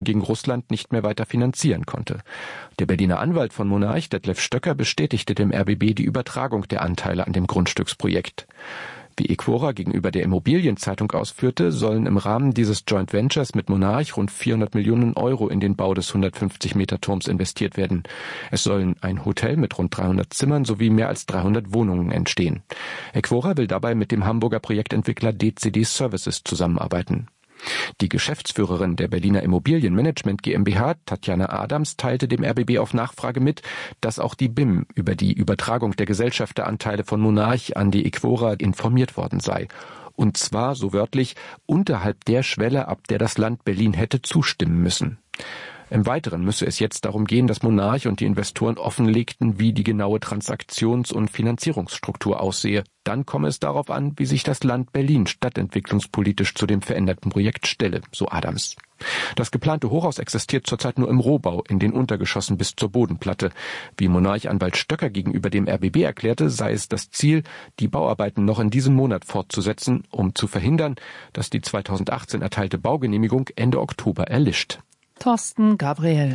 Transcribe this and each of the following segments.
gegen Russland nicht mehr weiter finanzieren konnte. Der Berliner Anwalt von Monarch, Detlef Stöcker, bestätigte dem RBB die Übertragung der Anteile an dem Grundstücksprojekt. Wie Equora gegenüber der Immobilienzeitung ausführte, sollen im Rahmen dieses Joint Ventures mit Monarch rund 400 Millionen Euro in den Bau des 150 Meter Turms investiert werden. Es sollen ein Hotel mit rund 300 Zimmern sowie mehr als 300 Wohnungen entstehen. Equora will dabei mit dem Hamburger Projektentwickler DCD Services zusammenarbeiten. Die Geschäftsführerin der Berliner Immobilienmanagement GmbH, Tatjana Adams, teilte dem RBB auf Nachfrage mit, dass auch die BIM über die Übertragung der Gesellschafteranteile von Monarch an die Equora informiert worden sei. Und zwar, so wörtlich, unterhalb der Schwelle, ab der das Land Berlin hätte zustimmen müssen. Im Weiteren müsse es jetzt darum gehen, dass Monarch und die Investoren offenlegten, wie die genaue Transaktions- und Finanzierungsstruktur aussehe. Dann komme es darauf an, wie sich das Land Berlin stadtentwicklungspolitisch zu dem veränderten Projekt stelle, so Adams. Das geplante Hochhaus existiert zurzeit nur im Rohbau, in den Untergeschossen bis zur Bodenplatte. Wie Monarch-Anwalt Stöcker gegenüber dem RBB erklärte, sei es das Ziel, die Bauarbeiten noch in diesem Monat fortzusetzen, um zu verhindern, dass die 2018 erteilte Baugenehmigung Ende Oktober erlischt. Thorsten Gabriel.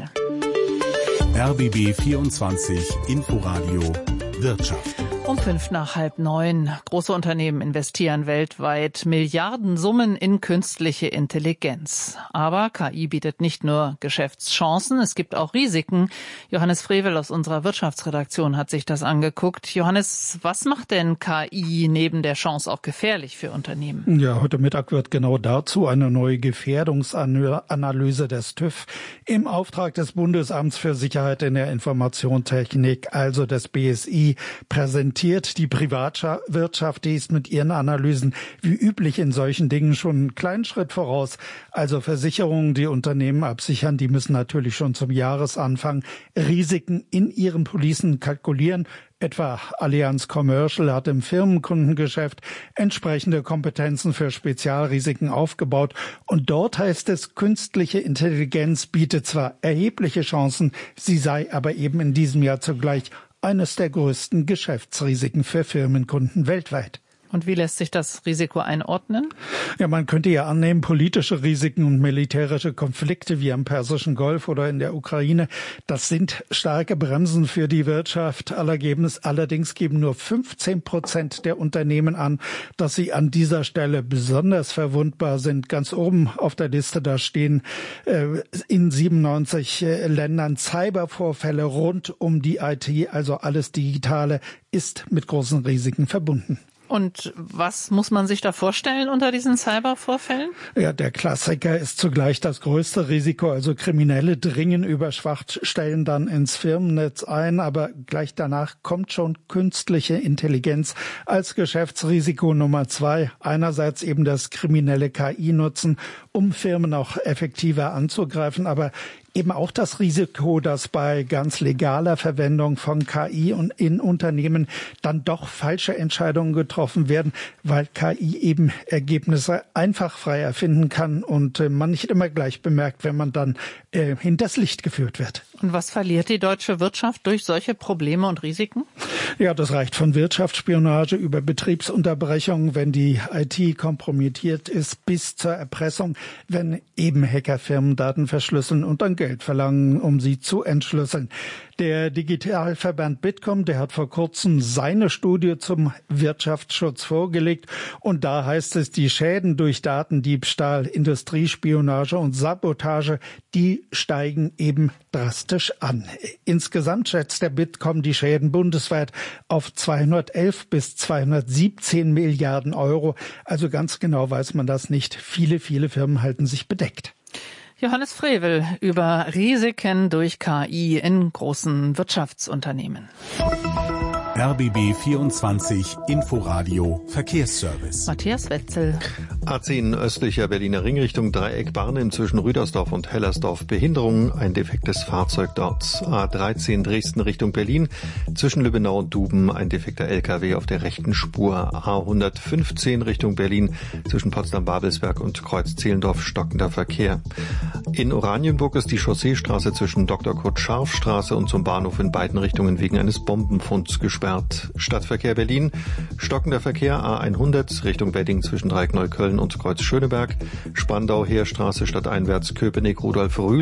RBB 24 Inforadio Wirtschaft. Um 8:05. Große Unternehmen investieren weltweit Milliardensummen in künstliche Intelligenz. Aber KI bietet nicht nur Geschäftschancen, es gibt auch Risiken. Johannes Frevel aus unserer Wirtschaftsredaktion hat sich das angeguckt. Johannes, was macht denn KI neben der Chance auch gefährlich für Unternehmen? Ja, heute Mittag wird genau dazu eine neue Gefährdungsanalyse des TÜV im Auftrag des Bundesamts für Sicherheit in der Informationstechnik, also des BSI, präsentiert. Die Privatwirtschaft, die ist mit ihren Analysen wie üblich in solchen Dingen schon einen kleinen Schritt voraus. Also Versicherungen, die Unternehmen absichern, die müssen natürlich schon zum Jahresanfang Risiken in ihren Policen kalkulieren. Etwa Allianz Commercial hat im Firmenkundengeschäft entsprechende Kompetenzen für Spezialrisiken aufgebaut. Und dort heißt es, künstliche Intelligenz bietet zwar erhebliche Chancen, sie sei aber eben in diesem Jahr zugleich eines der größten Geschäftsrisiken für Firmenkunden weltweit. Und wie lässt sich das Risiko einordnen? Ja, man könnte ja annehmen, politische Risiken und militärische Konflikte wie am Persischen Golf oder in der Ukraine, das sind starke Bremsen für die Wirtschaft. Allerdings geben nur 15% der Unternehmen an, dass sie an dieser Stelle besonders verwundbar sind. Ganz oben auf der Liste, da stehen in 97 Ländern Cybervorfälle rund um die IT, also alles Digitale, ist mit großen Risiken verbunden. Und was muss man sich da vorstellen unter diesen Cybervorfällen? Ja, der Klassiker ist zugleich das größte Risiko. Also Kriminelle dringen über Schwachstellen dann ins Firmennetz ein, aber gleich danach kommt schon künstliche Intelligenz als Geschäftsrisiko Nummer 2. Einerseits eben das kriminelle KI nutzen, um Firmen auch effektiver anzugreifen, aber eben auch das Risiko, dass bei ganz legaler Verwendung von KI und in Unternehmen dann doch falsche Entscheidungen getroffen werden, weil KI eben Ergebnisse einfach frei erfinden kann und man nicht immer gleich bemerkt, wenn man dann hinters Licht geführt wird. Und was verliert die deutsche Wirtschaft durch solche Probleme und Risiken? Ja, das reicht von Wirtschaftsspionage über Betriebsunterbrechungen, wenn die IT kompromittiert ist, bis zur Erpressung, wenn eben Hacker Firmendaten verschlüsseln und dann Geld verlangen, um sie zu entschlüsseln. Der Digitalverband Bitkom, der hat vor kurzem seine Studie zum Wirtschaftsschutz vorgelegt und da heißt es, die Schäden durch Datendiebstahl, Industriespionage und Sabotage, die steigen eben drastisch an. Insgesamt schätzt der Bitkom die Schäden bundesweit auf 211 bis 217 Milliarden Euro. Also ganz genau weiß man das nicht. Viele Firmen halten sich bedeckt. Johannes Frevel über Risiken durch KI in großen Wirtschaftsunternehmen. RBB 24 Inforadio Verkehrsservice. Matthias Wetzel. A10 östlicher Berliner Ringrichtung Dreieck Barnim zwischen Rüdersdorf und Hellersdorf Behinderung, ein defektes Fahrzeug dort. A13 Dresden Richtung Berlin zwischen Lübbenau und Duben ein defekter LKW auf der rechten Spur. A115 Richtung Berlin zwischen Potsdam-Babelsberg und Kreuz-Zehlendorf stockender Verkehr. In Oranienburg ist die Chausseestraße zwischen Dr. Kurt-Scharf-Straße und zum Bahnhof in beiden Richtungen wegen eines Bombenfunds gesperrt. Stadtverkehr Berlin, stockender Verkehr A100 Richtung Wedding zwischen Dreieck Neukölln und Kreuz Schöneberg, Spandau Heerstraße stadteinwärts Köpenick Rudolf Rühl